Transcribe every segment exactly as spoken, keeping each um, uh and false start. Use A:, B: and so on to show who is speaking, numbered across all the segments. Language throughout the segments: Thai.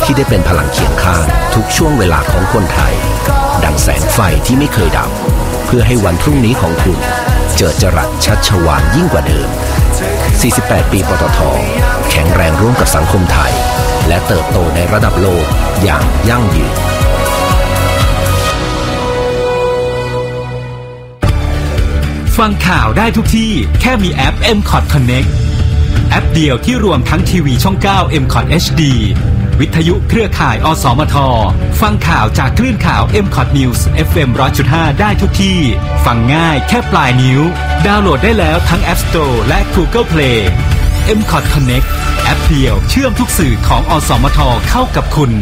A: ที่ได้เป็นพลังเคียงข้างทุกช่วงเวลาของคนไทยดังแสงไฟที่ไม่เคยดับเพื่อให้วันพรุ่งนี้ของคุณเจิดจรัสชัชวาลยิ่งกว่าเดิมสี่สิบแปดปีปตท.แข็งแรงร่วมกับสังคมไทยและเติบโตในระดับโลกอย่างยั่งยืน
B: ฟังข่าวได้ทุกที่แค่มีแอป เอ็ม คอท Connect แอปเดียวที่รวมทั้งทีวีช่องเก้า เอ็ม คอท เอช ดี วิทยุเครือข่ายอสมทฟังข่าวจากคลื่นข่าว เอ็ม คอท News เอฟ เอ็ม หนึ่งร้อยจุดห้า ได้ทุกที่ฟังง่ายแค่ปลายนิ้วดาวน์โหลดได้แล้วทั้ง App Store และ Google Play เอ็ม คอท Connect แอปเดียวเชื่อมทุกสื่อของอสมทเข้ากับคุณ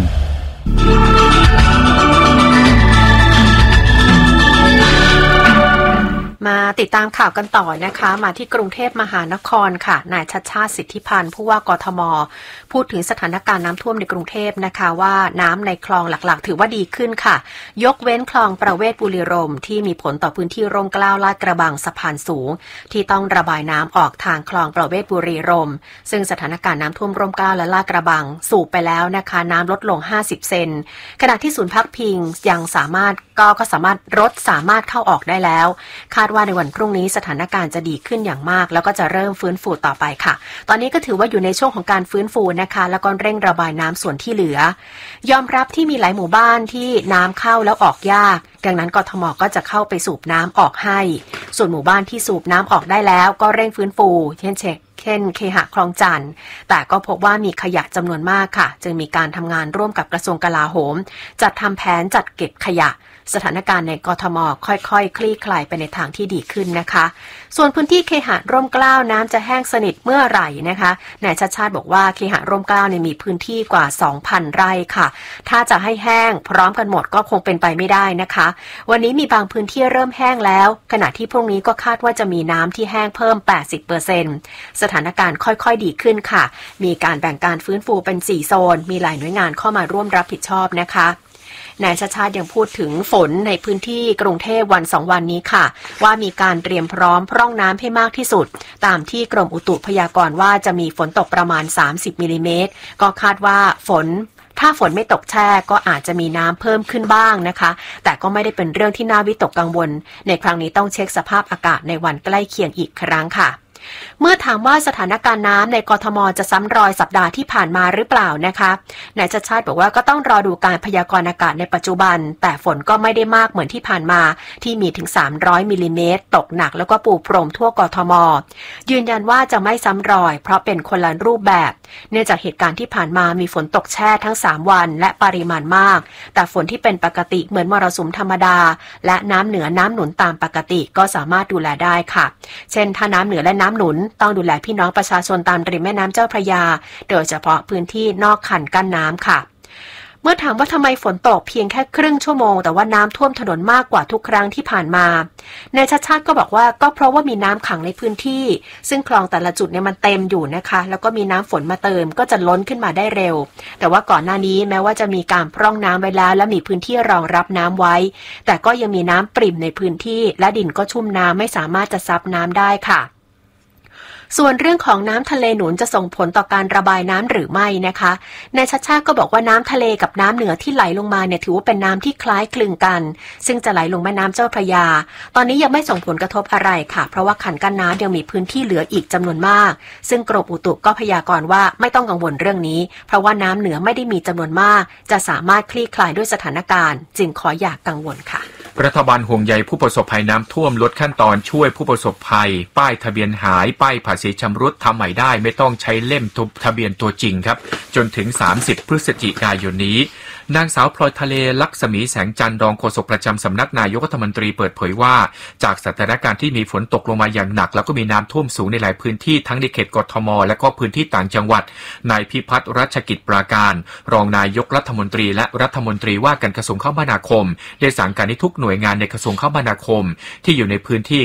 C: มาติดตามข่าวกันต่อนะคะมาที่กรุงเทพมหานครค่ะนายชัชชาติสิทธิพันธ์ผู้ว่ากทม.พูดถึงสถานการณ์น้ำท่วมในกรุงเทพนะคะว่าน้ำในคลองหลักๆถือว่าดีขึ้นค่ะยกเว้นคลองประเวศบุรีรมย์ที่มีผลต่อพื้นที่ร่มเกล้าลาดกระบังสะพานสูงที่ต้องระบายน้ำออกทางคลองประเวศบุรีรมย์ซึ่งสถานการณ์น้ำท่วมร่มเกล้าและลาดกระบังสูบไปแล้วนะคะน้ำลดลงห้าสิบเซนขณะที่ศูนย์พักพิงยังสามารถก็ก็สามารถรถสามารถเข้าออกได้แล้วคาดว่าในวันพรุ่งนี้สถานการณ์จะดีขึ้นอย่างมากแล้วก็จะเริ่มฟื้นฟูต่อไปค่ะตอนนี้ก็ถือว่าอยู่ในช่วงของการฟื้นฟูนะคะแล้วก็เร่งระบายน้ำส่วนที่เหลือยอมรับที่มีหลายหมู่บ้านที่น้ำเข้าแล้วออกยากดังนั้นกทม.ก็จะเข้าไปสูบน้ำออกให้ส่วนหมู่บ้านที่สูบน้ำออกได้แล้วก็เร่งฟื้นฟูเช่นเช็คเช่นเคหะคลองจันทร์แต่ก็พบว่ามีขยะจำนวนมากค่ะจึงมีการทำงานร่วมกับกระทรวงกลาโหมจัดทำแผนจัดเก็บขยะสถานการณ์ในกทม.ค่อยๆคลี่คลายไปในทางที่ดีขึ้นนะคะส่วนพื้นที่เคหะร่มเกล้าน้ำจะแห้งสนิทเมื่อไหร่นะคะนายชัชชาติบอกว่าเคหะร่มเกล้าเนี่ยมีพื้นที่กว่า สองพัน ไร่ค่ะถ้าจะให้แห้งพร้อมกันหมดก็คงเป็นไปไม่ได้นะคะวันนี้มีบางพื้นที่เริ่มแห้งแล้วขณะที่พรุ่งนี้ก็คาดว่าจะมีน้ำที่แห้งเพิ่ม แปดสิบเปอร์เซ็นต์ สถานการณ์ค่อยๆดีขึ้นค่ะมีการแบ่งการฟื้นฟูเป็นสี่โซนมีหลายหน่วยงานเข้ามาร่วมรับผิดชอบนะคะนายชัชชาติยังพูดถึงฝนในพื้นที่กรุงเทพวันสองวันนี้ค่ะว่ามีการเตรียมพร้อมพร่องน้ำให้มากที่สุดตามที่กรมอุตุพยากรณ์ว่าจะมีฝนตกประมาณสามสิบมิลลิเมตรก็คาดว่าฝนถ้าฝนไม่ตกแช่ก็อาจจะมีน้ำเพิ่มขึ้นบ้างนะคะแต่ก็ไม่ได้เป็นเรื่องที่น่าวิตกกังวลในครั้งนี้ต้องเช็คสภาพอากาศในวันใกล้เคียงอีกครั้งค่ะเมื่อถามว่าสถานการณ์น้ำในกทม.จะซ้ำรอยสัปดาห์ที่ผ่านมาหรือเปล่านะคะนายชัชชาติบอกว่าก็ต้องรอดูการพยากรณ์อากาศในปัจจุบันแต่ฝนก็ไม่ได้มากเหมือนที่ผ่านมาที่มีถึงสามร้อยมิลลิเมตรตกหนักแล้วก็ปูพรมทั่วกทม.ยืนยันว่าจะไม่ซ้ำรอยเพราะเป็นคนละรูปแบบเนื่องจากเหตุการณ์ที่ผ่านมามีฝนตกแช่ทั้งสามวันและปริมาณมากแต่ฝนที่เป็นปกติเหมือนมรสุมธรรมดาและน้ำเหนือน้ำหนุนตามปกติก็สามารถดูแลได้ค่ะเช่นถ้าน้ำเหนือและน้ำหนุนต้องดูแลพี่น้องประชาชนตามริมแม่น้ำเจ้าพระยาโดยเฉพาะพื้นที่นอกคันกั้นน้ำค่ะเมื่อถามว่าทำไมฝนตกเพียงแค่ครึ่งชั่วโมงแต่ว่าน้ำท่วมถนนมากกว่าทุกครั้งที่ผ่านมานายชัชชาติก็บอกว่าก็เพราะว่ามีน้ำขังในพื้นที่ซึ่งคลองแต่ละจุดเนี่ยมันเต็มอยู่นะคะแล้วก็มีน้ำฝนมาเติมก็จะล้นขึ้นมาได้เร็วแต่ว่าก่อนหน้านี้แม้ว่าจะมีการพร่องน้ำไว้แล้วและมีพื้นที่รองรับน้ำไว้แต่ก็ยังมีน้ำปริ่มในพื้นที่และดินก็ชุ่มน้ำไม่สามารถจะซับน้ำได้ค่ะส่วนเรื่องของน้ำทะเลหนุนจะส่งผลต่อการระบายน้ำหรือไม่นะคะนายชัชชาติก็บอกว่าน้ำทะเลกับน้ำเหนือที่ไหลลงมาเนี่ยถือว่าเป็นน้ำที่คล้ายคลึงกันซึ่งจะไหลลงแม่น้ำเจ้าพระยาตอนนี้ยังไม่ส่งผลกระทบอะไรค่ะเพราะว่าคันกั้นน้ำยังมีพื้นที่เหลืออีกจำนวนมากซึ่งกรมอุตุก็พยากรณ์ว่าไม่ต้องกังวลเรื่องนี้เพราะว่าน้ำเหนือไม่ได้มีจำนวนมากจะสามารถคลี่คลายด้วยสถานการณ์จึงขออย่ากังวลค่ะ
D: รัฐบาลห่วงใยผู้ประสบภัยน้ำท่วมลดขั้นตอนช่วยผู้ประสบภัยป้ายทะเบียนหายป้ายภาษีชำรุดทำใหม่ได้ไม่ต้องใช้เล่มทะเบียนตัวจริงครับจนถึงสามสิบพฤศจิกายนนี้นางสาวพลอยทะเลลักษมีแสงจันทร์รองโฆษกประจำสำนักนายกรัฐมนตรีเปิดเผยว่าจากสถานการณ์ที่มีฝนตกลงมาอย่างหนักแล้วก็มีน้ำท่วมสูงในหลายพื้นที่ทั้งในเขตกทมและก็พื้นที่ต่างจังหวัดนายพิพัฒน์รัชกิจปราการรองนายกรัฐมนตรีและรัฐมนตรีว่าการกระทรวงคมนาคมได้สั่งการให้ทุกหน่วยงานในกระทรวงคมนาคมที่อยู่ในพื้นที่ครับ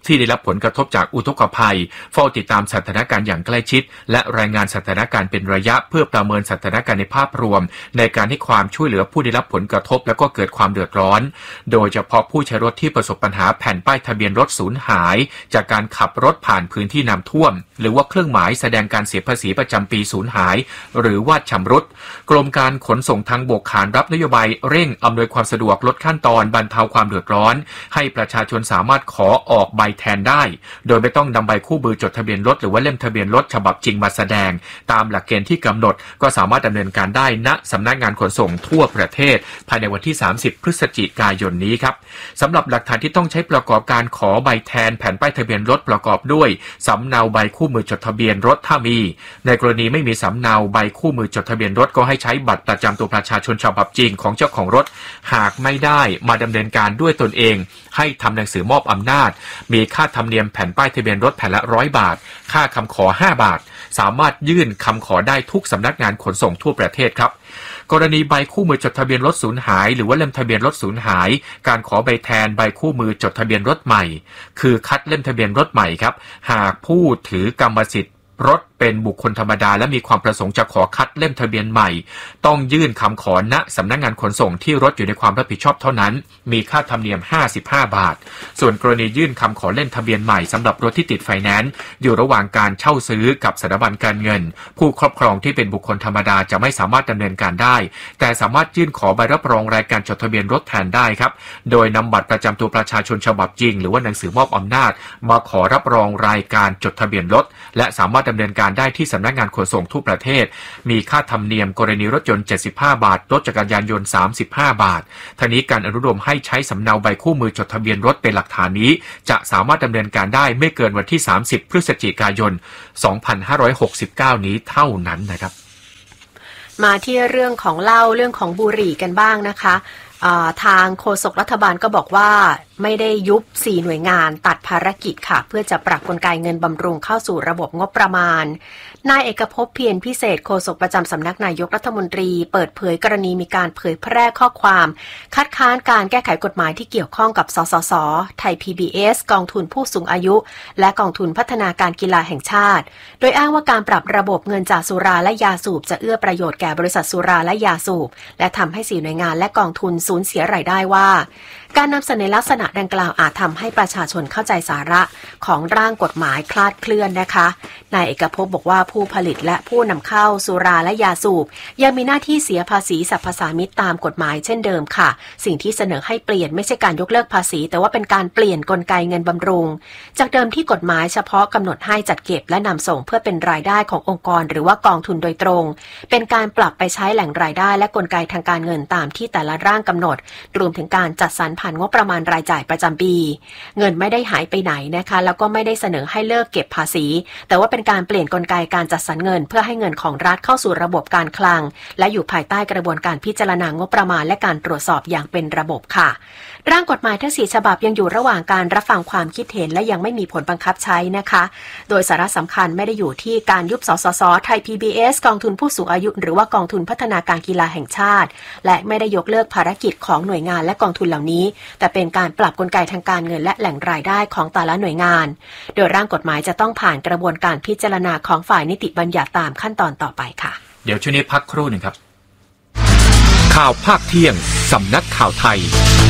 D: ที่ได้รับผลกระทบจากอุทกภัยเฝ้าติดตามสถานการณ์อย่างใกล้ชิดและรายงานสถานการณ์เป็นระยะเพื่อประเมินสถานการณ์ในภาพรวมในการให้ความช่วยเหลือผู้ได้รับผลกระทบและก็เกิดความเดือดร้อนโดยเฉพาะผู้ใช้รถที่ประสบปัญหาแผ่นป้ายทะเบียนรถสูญหายจากการขับรถผ่านพื้นที่น้ำท่วมหรือว่าเครื่องหมายแสดงการเสียภาษีประจำปีสูญหายหรือว่าชำรุดกรมการขนส่งทางบกขานรับนโยบายเร่งอำนวยความสะดวกลดขั้นตอนบรรเทาความเดือดร้อนให้ประชาชนสามารถขอออกใบแทนได้โดยไม่ต้องนำใบคู่มือจดทะเบียนรถหรือว่าเล่มทะเบียนรถฉบับจริงมาแสดงตามหลักเกณฑ์ที่กำหนดก็สามารถดำเนินการได้ณสำนักงานขนส่งทั่วประเทศภายในวันที่สามสิบพฤศจิกายนนี้ครับสำหรับหลักฐานที่ต้องใช้ประกอบการขอใบแทนแผ่นป้ายทะเบียนรถประกอบด้วยสำเนาใบคู่มือจดทะเบียนรถถ้ามีในกรณีไม่มีสำเนาใบคู่มือจดทะเบียนรถก็ให้ใช้บัตรประจำตัวประชาชนฉบับจริงของเจ้าของรถหากไม่ได้มาดำเนินการด้วยตนเองให้ทำหนังสือมอบอำนาจมีค่าธรรมเนียมแผ่นป้ายทะเบียนรถแผ่นละร้อยบาทค่าคำขอห้าบาทสามารถยื่นคำขอได้ทุกสำนักงานขนส่งทั่วประเทศครับกรณีใบคู่มือจดทะเบียนรถสูญหายหรือว่าเล่มทะเบียนรถสูญหายการขอใบแทนใบคู่มือจดทะเบียนรถใหม่คือคัดเล่มทะเบียนรถใหม่ครับหากผู้ถือกรรมสิทธิ์รถเป็นบุคคลธรรมดาและมีความประสงค์จะขอคัดเล่มทะเบียนใหม่ต้องยื่นคำขอณสำนักงานขนส่งที่รถอยู่ในความรับผิดชอบเท่านั้นมีค่าธรรมเนียมห้าสิบห้าบาทส่วนกรณียื่นคำขอเล่มทะเบียนใหม่สำหรับรถที่ติดไฟแนนซ์อยู่ระหว่างการเช่าซื้อกับสถาบันการเงินผู้ครอบครองที่เป็นบุคคลธรรมดาจะไม่สามารถดำเนินการได้แต่สามารถยื่นขอใบรับรองรายการจดทะเบียนรถแทนได้ครับโดยนำบัตรประจำตัวประชาชนฉบับจริงหรือว่าหนังสือมอบอำนาจมาขอรับรองรายการจดทะเบียนรถและสามารถดำเนินการได้ที่สำนักงานขนส่งทั่วประเทศมีค่าธรรมเนียมกรณีรถยนต์เจ็ดสิบห้าบาทรถจักรยานยนต์สามสิบห้าบาททั้งนี้การอนุโลมให้ใช้สำเนาใบคู่มือจดทะเบียนรถเป็นหลักฐานนี้จะสามารถดำเนินการได้ไม่เกินวันที่สามสิบพฤศจิกายนสองพันห้าร้อยหกสิบเก้านี้เท่านั้นนะครับ
C: มาที่เรื่องของเหล้าเรื่องของบุหรี่กันบ้างนะคะทางโฆษกรัฐบาลก็บอกว่าไม่ได้ยุบสี่หน่วยงานตัดภารกิจค่ะเพื่อจะปรับกลไกเงินบำรุงเข้าสู่ระบบงบประมาณนายเอกภพเพียรพิเศษโฆษกประจำสำนักนายกรัฐมนตรีเปิดเผยกรณีมีการเผยแพร่ข้อความคัดค้านการแก้ไขกฎหมายที่เกี่ยวข้องกับสสส.ไทย พี บี เอส กองทุนผู้สูงอายุและกองทุนพัฒนาการกีฬาแห่งชาติโดยอ้างว่าการปรับระบบเงินจากสุราและยาสูบจะเอื้อประโยชน์แก่บริษัทสุราและยาสูบและทำให้สี่หน่วยงานและกองทุนสูญเสียรายได้ว่าการนำเสนอลักษณะดังกล่าวอาจทำให้ประชาชนเข้าใจสาระของร่างกฎหมายคลาดเคลื่อนนะคะนายเอกภพบอกว่าผู้ผลิตและผู้นำเข้าสุราและยาสูบยังมีหน้าที่เสียภาษีสรรพสามิตตามกฎหมายเช่นเดิมค่ะสิ่งที่เสนอให้เปลี่ยนไม่ใช่การยกเลิกภาษีแต่ว่าเป็นการเปลี่ยนกลไกเงินบำรุงจากเดิมที่กฎหมายเฉพาะกำหนดให้จัดเก็บและนำส่งเพื่อเป็นรายได้ขององค์กรหรือว่ากองทุนโดยตรงเป็นการปรับไปใช้แหล่งรายได้และกลไกทางการเงินตามที่แต่ละร่างกำหนดรวมถึงการจัดสรรผ่านงบประมาณรายจ่ายประจำปีเงินไม่ได้หายไปไหนนะคะแล้วก็ไม่ได้เสนอให้เลิกเก็บภาษีแต่ว่าเป็นการเปลี่ยนกลไกการจัดสรรเงินเพื่อให้เงินของรัฐเข้าสู่ระบบการคลังและอยู่ภายใต้กระบวนการพิจารณางบประมาณและการตรวจสอบอย่างเป็นระบบค่ะร่างกฎหมายทั้งสี่ฉบับยังอยู่ระหว่างการรับฟังความคิดเห็นและยังไม่มีผลบังคับใช้นะคะโดยสาระสำคัญไม่ได้อยู่ที่การยุบสสส.ไทย พี บี เอส กองทุนผู้สูงอายุหรือว่ากองทุนพัฒนาการกีฬาแห่งชาติและไม่ได้ยกเลิกภารกิจของหน่วยงานและกองทุนเหล่านี้แต่เป็นการปรับกลไกทางการเงินและแหล่งรายได้ของแต่ละหน่วยงานโดยร่างกฎหมายจะต้องผ่านกระบวนการพิจารณาของฝ่ายนิติบัญญัติตามขั้นตอนต่อไปค่ะ
D: เดี๋ยวช่วงนี้พักครู่หนึ่งครับข่าวภาคเที่ยงสำนักข่าวไทย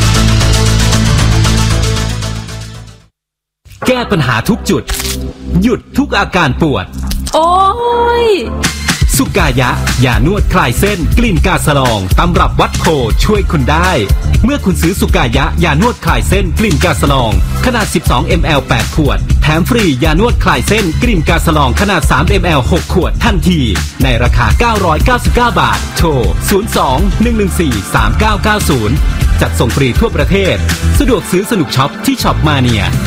B: แก้ปัญหาทุกจุดหยุดทุกอาการปวด
E: โอ้ย
B: สุกายะยานวดคลายเส้นกลิ่นกาสลองตำรับวัดโพช่วยคุณได้เมื่อคุณซื้อสุกายะยานวดคลายเส้นกลิ่นกาสลองขนาดสิบสองมิลลิลิตร แปดขวดแถมฟรียานวดคลายเส้นกลิ่นกาสลองขนาดสามมิลลิลิตร หกขวดทันทีในราคาเก้าร้อยเก้าสิบเก้าบาทโทรศูนย์ สอง หนึ่ง หนึ่ง สี่ สาม เก้า เก้า ศูนย์จัดส่งฟรีทั่วประเทศสะดวกซื้อสนุกช็อปที่ช็อปมาเนีย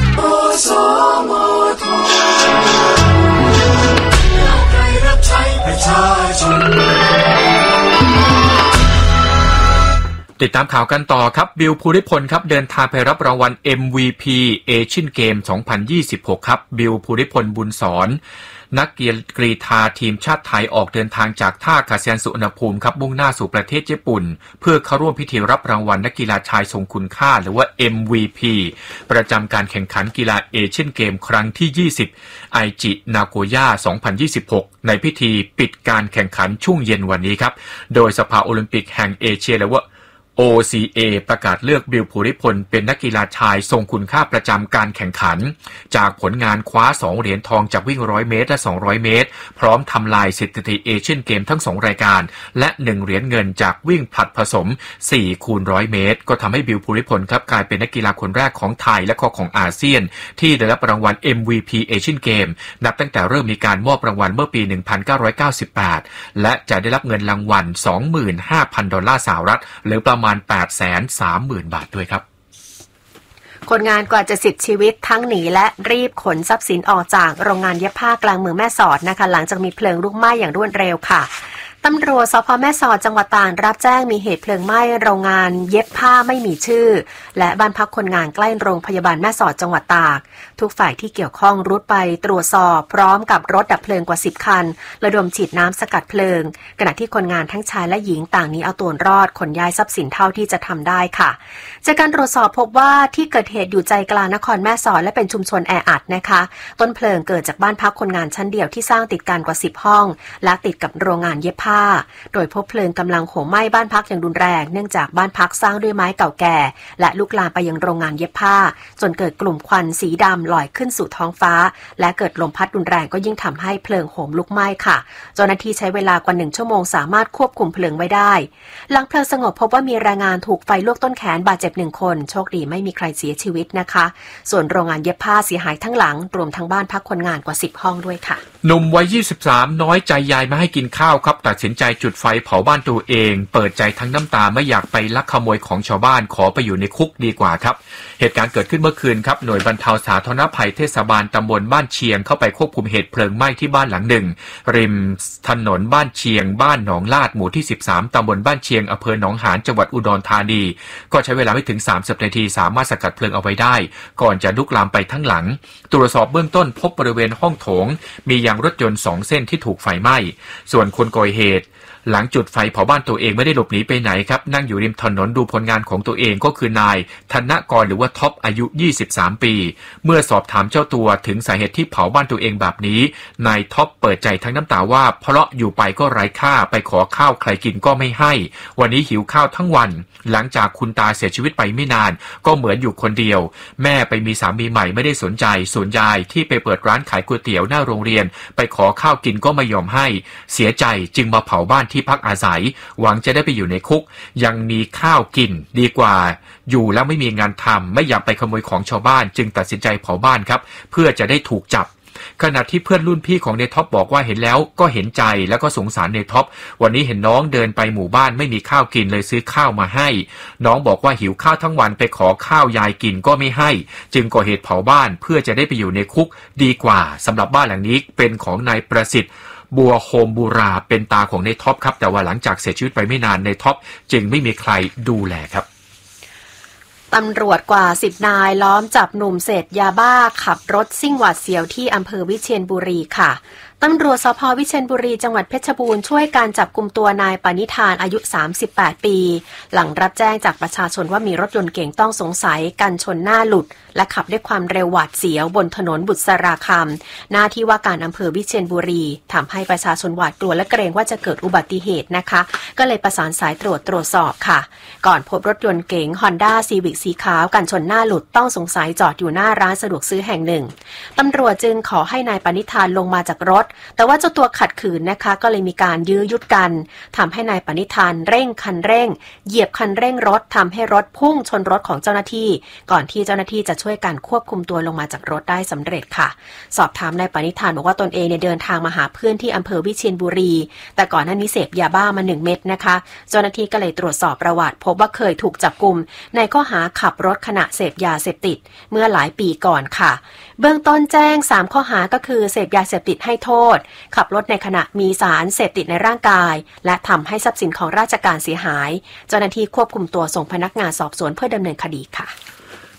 D: ติดตามข่าวกันต่อครับบิล ภูริพลครับเดินทางไปรับรางวัล เอ็ม วี พี Asian Games สองพันยี่สิบหกครับบิล ภูริพลบุญสอนนักกรีฑาทีมชาติไทยออกเดินทางจากท่าอากาศยานสุวรรณภูมิครับมุ่งหน้าสู่ประเทศญี่ปุ่นเพื่อเข้าร่วมพิธีรับรางวัลนักกีฬาชายทรงคุณค่าหรือว่า เอ็ม วี พี ประจำการแข่งขันกีฬาเอเชียนเกมครั้งที่ยี่สิบไอจินาโกย่าสองพันยี่สิบหกในพิธีปิดการแข่งขันช่วงเย็นวันนี้ครับโดยสภาโอลิมปิกแห่งเอเชียหรือว่า โอ ซี เอ ประกาศเลือกบิล ภูริพลเป็นนักกีฬาชายทรงคุณค่าประจำการแข่งขันจากผลงานคว้าสองเหรียญทองจากวิ่งร้อยเมตรและสองร้อยเมตรพร้อมทำลายสถิติเอเชียนเกมทั้งสองรายการและหนึ่งเหรียญเงินจากวิ่งผลัดผสมสี่คูณร้อยเมตรก็ทำให้บิล ภูริพลครับกลายเป็นนักกีฬาคนแรกของไทยและก็ของอาเซียนที่ได้รับรางวัล เอ็ม วี พี เอเชียนเกมนับตั้งแต่เริ่มมีการมอบรางวัลเมื่อปีหนึ่งพันเก้าร้อยเก้าสิบแปดและจะได้รับเงินรางวัล สองหมื่นห้าพัน ดอลลาร์สหรัฐหรือประมาณแปดแสนสามหมื่น บาทด้วยครับ
C: คนงานกว่าจะสิบชีวิตทั้งหนีและรีบขนทรัพย์สินออกจากโรงงานเย็บผ้ากลางเมืองแม่สอดนะคะหลังจากมีเพลิงลุกไหม้อย่างรวดเร็วค่ะตำรวจสภ.แม่สอดจังหวัดตากรับแจ้งมีเหตุเพลิงไหม้โรงงานเย็บผ้าไม่มีชื่อและบ้านพักคนงานใกล้โรงพยาบาลแม่สอดจังหวัดตากทุกฝ่ายที่เกี่ยวข้องรุดไปตรวจสอบพร้อมกับรถดับเพลิงกว่าสิบคันระดมฉีดน้ำสกัดเพลิงขณะที่คนงานทั้งชายและหญิงต่างนี้เอาตัวรอดขนย้ายทรัพย์สินเท่าที่จะทำได้ค่ะจากการตรวจสอบพบว่าที่เกิดเหตุอยู่ใจกลางนครแม่สอดและเป็นชุมชนแออัดนะคะต้นเพลิงเกิดจากบ้านพักคนงานชั้นเดียวที่สร้างติดกันกว่าสิบห้องและติดกับโรงงานเย็บผ้าโดยพบเพลิงกำลังโหมไหม้บ้านพักอย่างรุนแรงเนื่องจากบ้านพักสร้างด้วยไม้เก่าแก่และลุกลามไปยังโรงงานเย็บผ้าจนเกิดกลุ่มควันสีดำลอยขึ้นสู่ท้องฟ้าและเกิดลมพัดรุนแรงก็ยิ่งทำให้เพลิงโหมลุกไหม้ค่ะเจ้าหน้าที่ใช้เวลากว่าหนึ่งชั่วโมงสามารถควบคุมเพลิงไว้ได้หลังเพลิงสงบพบว่ามีแรงงานถูกไฟลวกต้นแขนบาดเจ็บหนึ่งคนโชคดีไม่มีใครเสียชีวิตนะคะส่วนโรงงานเย็บผ้าเสียหายทั้งหลังรวมทั้งบ้านพักคนงานกว่าสิบห้องด้วยค่ะ
D: หนุ่มวัยยี่สิบสามน้อยใจยายไม่ให้กินข้าวครับตัดสินใจจุดไฟเผาบ้านตัวเองเปิดใจทั้งน้ำตาไม่อยากไปลักขโมยของชาวบ้านขอไปอยู่ในคุกดีกว่าครับเหตุการณ์เกิดขึ้นเมื่อคืนครับหน่วยบรรเทาสาธารณภัยเทศบาลตำบลบ้านเชียงเข้าไปควบคุมเหตุเพลิงไหม้ที่บ้านหลังหนึ่งริมถนนบ้านเชียงบ้านหนองลาดหมู่ที่สิบสามตำบลบ้านเชียงอำเภอหนองหานจังหวัดอุดรธานีก็ใช้เวลาไม่ถึงสามสิบนาทีสามารถสกัดเพลิงเอาไว้ได้ก่อนจะลุกลามไปทั้งหลังตรวจสอบเบื้องต้นพบบริเวณห้องโถงมียางรถยนต์สองเส้นที่ถูกไฟไหม้ส่วนคนก่อเหตุหลังจุดไฟเผาบ้านตัวเองไม่ได้หลบหนีไปไหนครับนั่งอยู่ริมถนนดูผลงานของตัวเองก็คือนายธนกรหรือว่าท็อปอายุยี่สิบสามปีเมื่อสอบถามเจ้าตัวถึงสาเหตุที่เผาบ้านตัวเองแบบนี้นายท็อปเปิดใจทั้งน้ำตาว่าเพราะอยู่ไปก็ไร้ค่าไปขอข้าวใครกินก็ไม่ให้วันนี้หิวข้าวทั้งวันหลังจากคุณตาเสียชีวิตไปไม่นานก็เหมือนอยู่คนเดียวแม่ไปมีสามีใหม่ไม่ได้สนใจส่วนยายที่ไปเปิดร้านขายก๋วยเตี๋ยวหน้าโรงเรียนไปขอข้าวกินก็ไม่ยอมให้เสียใจจึงมาเผาบ้านที่พักอาศัยหวังจะได้ไปอยู่ในคุกยังมีข้าวกินดีกว่าอยู่แล้วไม่มีงานทำไม่อยากไปขโมยของชาวบ้านจึงตัดสินใจเผาบ้านครับเพื่อจะได้ถูกจับขณะที่เพื่อนรุ่นพี่ของเนท็อปบอกว่าเห็นแล้วก็เห็นใจแล้วก็สงสารเนท็อปวันนี้เห็นน้องเดินไปหมู่บ้านไม่มีข้าวกินเลยซื้อข้าวมาให้น้องบอกว่าหิวข้าวทั้งวันไปขอข้าวยายกินก็ไม่ให้จึงก่อเหตุเผาบ้านเพื่อจะได้ไปอยู่ในคุกดีกว่าสำหรับบ้านหลังนี้เป็นของนายประสิทธิ์บัวโฮมบูราเป็นตาของในท็อปครับแต่ว่าหลังจากเสียชีวิตไปไม่นานในท็อปจึงไม่มีใครดูแลครับ
C: ตำรวจกว่าสิบนายล้อมจับหนุ่มเสพยาบ้าขับรถซิ่งหวาดเสียวที่อำเภอวิเชียรบุรีค่ะตำรวจสภ.วิเชียรบุรีจังหวัดเพชรบูรณ์ช่วยการจับกุมตัวนายปณิธานอายุสามสิบแปดปีหลังรับแจ้งจากประชาชนว่ามีรถยนต์เก๋งต้องสงสัยกันชนหน้าหลุดและขับด้วยความเร็วหวาดเสียวบนถนนบุษราคำหน้าที่ว่าการอำเภอวิเชียรบุรีทำให้ประชาชนหวาดกลัวและเกรงว่าจะเกิดอุบัติเหตุนะคะก็เลยประสานสายตรวจตรวจสอบค่ะก่อนพบรถยนต์เก๋ง Honda Civic สีขาวกันชนหน้าหลุดต้องสงสัยจอดอยู่หน้าร้านสะดวกซื้อแห่งหนึ่งตำรวจจึงขอให้นายปณิธานลงมาจากรถแต่ว่าเจ้าตัวขัดขืนนะคะก็เลยมีการยื้อยุดกันทำให้นายปณิธานเร่งคันเร่งเหยียบคันเร่งรถทำให้รถพุ่งชนรถของเจ้าหน้าที่ก่อนที่เจ้าหน้าที่จะช่วยกันควบคุมตัวลงมาจากรถได้สำเร็จค่ะสอบถามนายปณิธานบอกว่าตนเองเนี่ยเดินทางมาหาเพื่อนที่อำเภอวิเชียรบุรีแต่ก่อนหน้านี้เสพยาบ้ามาหนึ่งเม็ดนะคะเจ้าหน้าที่ก็เลยตรวจสอบประวัติพบว่าเคยถูกจับกุมในข้อหาขับรถขณะเสพยาเสพติดเมื่อหลายปีก่อนค่ะเบื้องต้นแจ้งสามข้อหาก็คือเสพยาเสพติดให้โทษขับรถในขณะมีสารเสพติดในร่างกายและทำให้ทรัพย์สินของราชการเสียหายเจ้าหน้าที่ควบคุมตัวส่งพนักงานสอบสวนเพื่อดำเนินคดีค่ะ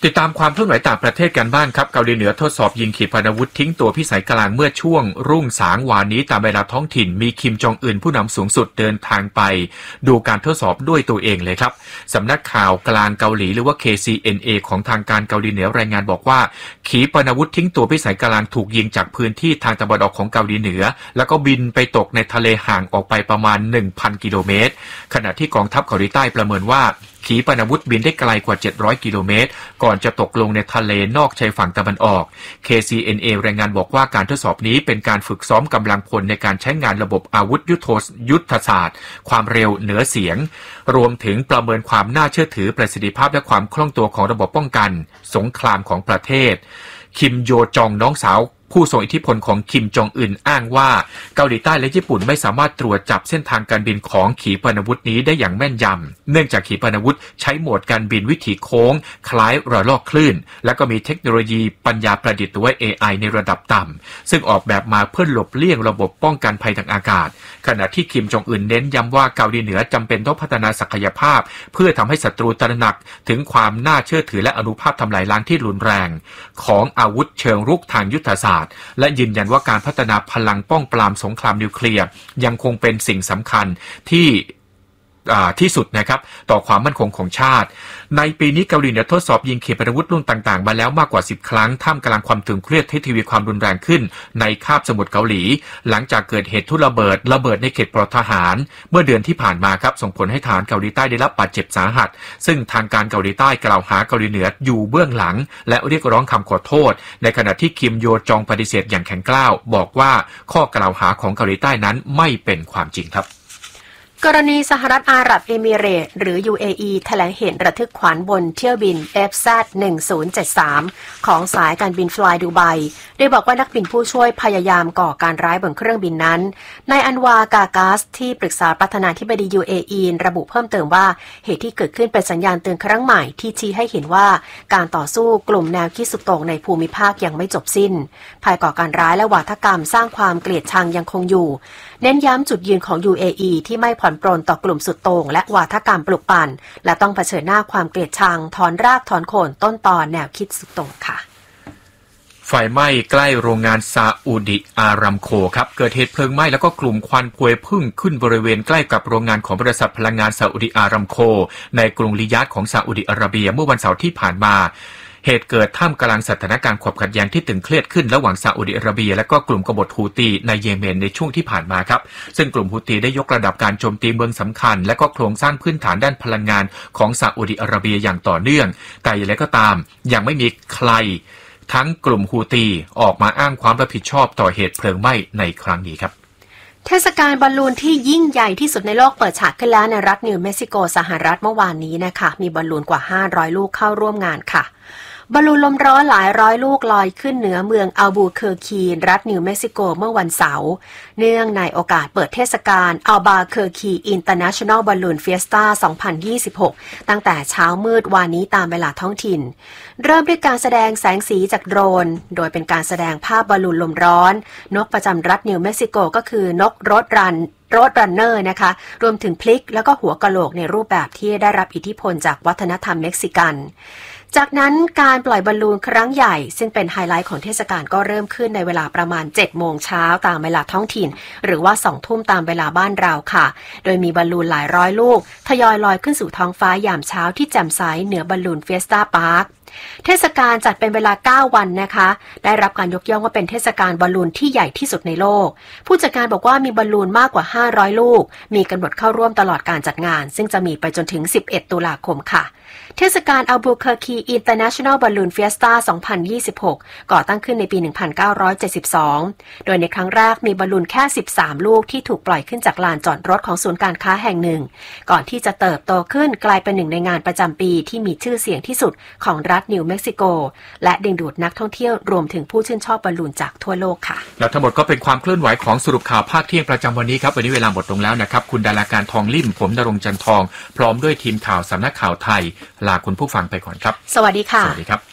D: ติดตามความเคลื่อนไหวต่างประเทศกันบ้างครับเกาหลีเหนือทดสอบยิงขีปนาวุธทิ้งตัวพิสัยกลางเมื่อช่วงรุ่งสางวานนี้ตามเวลาท้องถิ่นมีคิมจองอึนผู้นำสูงสุดเดินทางไปดูการทดสอบด้วยตัวเองเลยครับสำนักข่าวกลางเกาหลีหรือว่า เค ซี เอ็น เอ ของทางการเกาหลีเหนือรายงานบอกว่าขีปนาวุธทิ้งตัวพิสัยกลางถูกยิงจากพื้นที่ทางตะวันออกของเกาหลีเหนือแล้วก็บินไปตกในทะเลห่างออกไปประมาณ หนึ่งพัน กิโลเมตรขณะที่กองทัพเกาหลีใต้ประเมินว่าขีปนาวุธบินได้ไกลกว่าเจ็ดร้อยกิโลเมตรก่อนจะตกลงในทะเลนอกชายฝั่งตะวันออก เค ซี เอ็น เอ รายงานบอกว่าการทดสอบนี้เป็นการฝึกซ้อมกำลังพลในการใช้งานระบบอาวุธยุทโธยุทธศาสตร์ความเร็วเหนือเสียงรวมถึงประเมินความน่าเชื่อถือประสิทธิภาพและความคล่องตัวของระบบป้องกันสงครามของประเทศคิมโยจองน้องสาวผู้ทรงอิทธิพลของคิมจองอึนอ้างว่าเกาหลีใต้และญี่ปุ่นไม่สามารถตรวจจับเส้นทางการบินของขีปนาวุธนี้ได้อย่างแม่นยำเนื่องจากขีปนาวุธใช้โหมดการบินวิถีโค้งคล้ายระลอกคลื่นและก็มีเทคโนโลยีปัญญาประดิษฐ์หรือว่า เอ ไอ ในระดับต่ำซึ่งออกแบบมาเพื่อหลบเลี่ยงระบบป้องกันภัยทางอากาศขณะที่คิมจองอึนเน้นย้ำว่าเกาหลีเหนือจำเป็นต้องพัฒนาศักยภาพเพื่อทำให้ศัตรูตระหนักถึงความน่าเชื่อถือและอนุภาพทำลายล้างที่รุนแรงของอาวุธเชิงรุกทางยุทธศาสตร์และยืนยันว่าการพัฒนาพลังป้องปรามสงครามนิวเคลียร์ยังคงเป็นสิ่งสำคัญที่ที่สุดนะครับต่อความมั่นคงของชาติในปีนี้เกาหลีเหนือทดสอบยิงขีปนาวุธรุ่นต่างๆมาแล้วมากกว่าสิบครั้งท่ามกลางความตึงเครียดที่ทวีความรุนแรงขึ้นในคาบสมุทรเกาหลีหลังจากเกิดเหตุทุ่นระเบิดระเบิดในเขตปลอดทหารเมื่อเดือนที่ผ่านมาครับส่งผลให้ทหารเกาหลีใต้ได้รับบาดเจ็บสาหัสซึ่งทางการเกาหลีใต้กล่าวหาเกาหลีเหนืออยู่เบื้องหลังและเรียกร้องคำขอโทษในขณะที่คิมโยจองปฏิเสธอย่างแข็งกร้าวบอกว่าข้อกล่าวหาของเกาหลีใต้นั้นไม่เป็นความจริงครับ
C: กรณีสหรัฐอาหรับเอมิเรตส์หรือ ยู เอ อี แถลงเหตุระทึกขวัญบนเที่ยวบิน เอฟ แซด หนึ่งศูนย์เจ็ดสาม ของสายการบินฟลายดูไบโดยบอกว่านักบินผู้ช่วยพยายามก่อการร้ายบนเครื่องบินนั้นนายอันวากากาสที่ปรึกษาประธานาธิบดี ยู เอ อี ระบุเพิ่มเติมว่าเหตุที่เกิดขึ้นเป็นสัญญาณเตือนครั้งใหม่ที่ชี้ให้เห็นว่าการต่อสู้กลุ่มแนวคิดสุดโต่งในภูมิภาคยังไม่จบสิ้นภัยก่อการร้ายและวาทกรรมสร้างความเกลียดชังยังคงอยู่เน้นย้ำจุดยืนของ ยู เอ อี ที่ไม่ผ่อนปรนต่อกลุ่มสุดโต่งและวาทกรรมปลุกปั่นและต้องเผชิญหน้าความเกลียดชังถอนรากถอนโคนต้นตอแนวคิดสุดโต่งค่ะ
D: ไฟไหม้ใกล้โรงงานซาอุดิอารามโคครับเกิดเหตุเพลิงไหม้แล้วก็กลุ่มควันพวยพุ่งขึ้นบริเวณใกล้กับโรงงานของบริษัทพลังงานซาอุดิอารามโคในกรุงริยาดของซาอุดิอาระเบียเมื่อวันเสาร์ที่ผ่านมาเหตุเกิดท่ามกลางสถานการณ์ความขัดแย้งที่ตึงเครียดขึ้นระหว่างซาอุดิอาระเบียและก็กลุ่มกบฏฮูตีในเยเมนในช่วงที่ผ่านมาครับซึ่งกลุ่มฮูตีได้ยกระดับการโจมตีเมืองสำคัญและก็โครงสร้างพื้นฐานด้านพลังงานของซาอุดิอาระเบียอย่างต่อเนื่องแต่อย่างไรก็ตามยังไม่มีใครทั้งกลุ่มฮูตีออกมาอ้างความรับผิดชอบต่อเหตุเพลิงไหม้ในครั้งนี้ครับ
C: เทศกาลบอลลูนที่ยิ่งใหญ่ที่สุดในโลกเปิดฉากขึ้นแล้วในรัฐนิวเม็กซิโกสหรัฐเมื่อวานนี้นะคะมีบอลลูนกว่าห้าร้อยลูกเข้าร่วมงานค่ะบอลลูนลมร้อนหลายร้อยลูกลอยขึ้นเหนือเมืองอัลบูเคอร์คีรัฐนิวเม็กซิโกเมื่อวันเสาร์เนื่องในโอกาสเปิดเทศกาลอัลบาเคอร์คีอินเตอร์เนชั่นแนลบอลลูนเฟียสต้าสองพันยี่สิบหกตั้งแต่เช้ามืดวานนี้ตามเวลาท้องถิ่นเริ่มด้วยการแสดงแสงสีจากโดรนโดยเป็นการแสดงภาพบอลลูนลมร้อนนกประจำรัฐนิวเม็กซิโกก็คือนกโรดรันโรดรันเนอร์นะคะรวมถึงพลิกแล้วก็หัวกะโหลกในรูปแบบที่ได้รับอิทธิพลจากวัฒนธรรมเม็กซิกันจากนั้นการปล่อยบอลลูนครั้งใหญ่ซึ่งเป็นไฮไลท์ของเทศกาลก็เริ่มขึ้นในเวลาประมาณ เจ็ดโมงเช้าตามเวลาท้องถิ่นหรือว่า สองทุ่มตามเวลาบ้านเราค่ะโดยมีบอลลูนหลายร้อยลูกทยอยลอยขึ้นสู่ท้องฟ้ายามเช้าที่แจ่มใสเหนือบอลลูนเฟียสต้าพาร์คเทศกาลจัดเป็นเวลาเก้าวันนะคะได้รับการยกย่องว่าเป็นเทศกาลบอลลูนที่ใหญ่ที่สุดในโลกผู้จัดการบอกว่ามีบอลลูนมากกว่าห้าร้อยลูกมีกำหนดเข้าร่วมตลอดการจัดงานซึ่งจะมีไปจนถึงสิบเอ็ดตุลาคมค่ะเทศกาลอัลบูเคอร์คีอินเตอร์เนชั่นแนลบอลลูนเฟียสต้าสองพันยี่สิบหกก่อตั้งขึ้นในปีหนึ่งพันเก้าร้อยเจ็ดสิบสองโดยในครั้งแรกมีบอลลูนแค่สิบสามลูกที่ถูกปล่อยขึ้นจากลานจอดรถของศูนย์การค้าแห่งหนึ่งก่อนที่จะเติบโตขึ้นกลายเป็นหนึ่งในงานประจำปีที่มีชื่อเสียงที่สุดของรัฐนิวเม็กซิโกและดึงดูดนักท่องเที่ยวรวมถึงผู้ชื่นชอบบอลลูนจากทั่วโลกค่ะ
D: และทั้งหมดก็เป็นความเคลื่อนไหวของสรุปข่าวภาคเที่ยงประจำวันนี้ครับวันนี้เวลาหมดลงแล้วนะครับคุณดาราการทองลิ่มผมณรงค์จันทองพร้อมด้วยทีมข่าวสำนักข่าวไทยลาคุณผู้ฟังไปก่อนครับ
C: สวัสดีค่ะ
D: สวัสดีครับ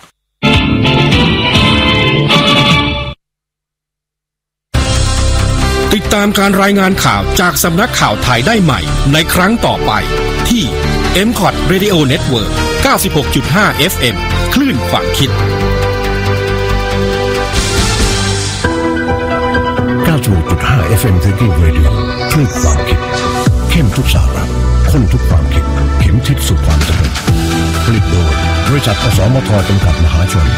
E: ติดตามการรายงานข่าวจากสำนักข่าวไทยได้ใหม่ในครั้งต่อไปที่เอ็ม ซี โอ ที Radio Network เก้าสิบหกจุดห้า เอฟ เอ็ม คลื่นความคิด
F: เก้าสิบหกจุดห้า เอฟ เอ็ม Thinking Radio คลื่นความคิดเข้มทุกสาระข้นทุกความคิดเข็มทิศสู่ความเจริญผลิตโดยบริษัทอสมทจำกัดมหาชน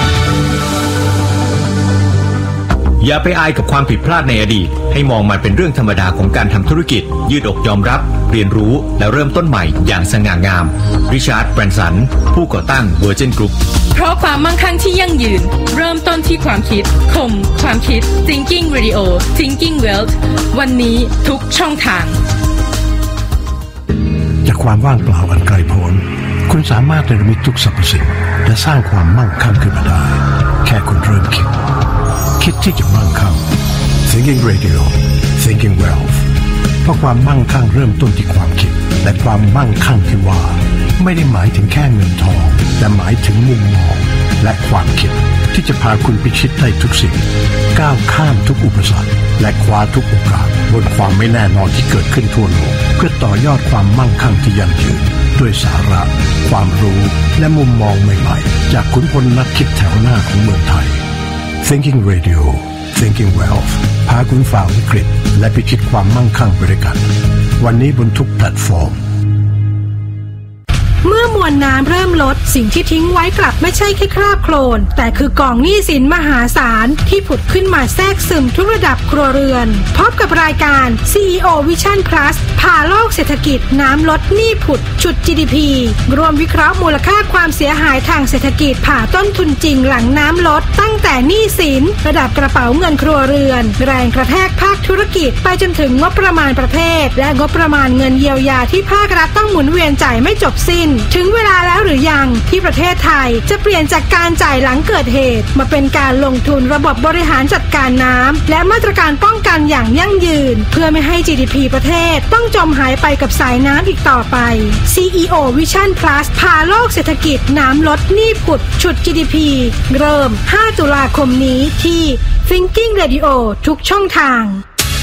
B: อย่าไปอายกับความผิดพลาดในอดีตให้มองมันเป็นเรื่องธรรมดาของการทำธุรกิจยืดอกยอมรับเรียนรู้และเริ่มต้นใหม่อย่างสง่างามริชาร์ด แบรนสันผู้ก่อตั้ง Virgin Group
G: เพราะความมั่งคั่งที่ยั่งยืนเริ่มต้นที่ความคิดคมความคิด Thinking Radio Thinking Wealth วันนี้ทุกช่องทาง
F: จากความว่างเปล่าอันไกลโพ้นคุณสามารถเนรมิตทุกสรรพสิ่งและสร้างความมั่งคั่งขึ้นมาได้แค่คุณเริ่มคิดคิดที่จะมั่งคั่ง Thinking Radio Thinking Wealth เพราะความมั่งคั่งเริ่มต้นที่ความคิดและความมั่งคั่งที่ว่าไม่ได้หมายถึงแค่เงินทองแต่หมายถึงมุมมองและความคิดที่จะพาคุณพิชิตได้ทุกสิ่งก้าวข้ามทุกอุปสรรคและคว้าทุกโอกาสบนความไม่แน่นอนที่เกิดขึ้นทั่วโลกเพื่อต่อยอดความมั่งคั่งที่ยั่งยืนด้วยสาระความรู้และมุมมองใหม่ๆจากขุนพลนักคิดแถวหน้าของเมืองไทย Thinking Radio Thinking Wealth พาคุณฝ่าวิกฤตและพิชิตความมั่งคั่งไปด้วยกันวันนี้บนทุกแพลตฟอร์ม
H: เมื่อมวลน้ำเริ่มลดสิ่งที่ทิ้งไว้กลับไม่ใช่แค่คราบโคลนแต่คือกองหนี้สินมหาศาลที่ผุดขึ้นมาแทรกซึมทุกระดับครัวเรือนพบกับรายการ ซี อี โอ Vision Plus พาโลกเศรษฐกิจน้ำลดหนี้ผุดฉุด จี ดี พี รวมวิเคราะห์มูลค่าความเสียหายทางเศรษฐกิจผ่าต้นทุนจริงหลังน้ำลดตั้งแต่หนี้สินระดับกระเป๋าเงินครัวเรือนแรงกระแทกภาคธุรกิจไปจนถึงงบประมาณประเทศและงบประมาณเงินเยียวยาที่ภาครัฐต้องหมุนเวียนจ่ายไม่จบสิ้นถึงเวลาแล้วหรือยังที่ประเทศไทยจะเปลี่ยนจากการจ่ายหลังเกิดเหตุมาเป็นการลงทุนระบบบริหารจัดการน้ำและมาตรการป้องกันอย่างยั่งยืนเพื่อไม่ให้ จี ดี พี ประเทศต้องจมหายไปกับสายน้ำอีกต่อไป ซี อี โอ Vision Plus พาโลกเศรษฐกิจน้ำลดหนี้ผุดฉุด จี ดี พี เริ่มห้าตุลาคมนี้ที่ Thinking Radio ทุกช่องทาง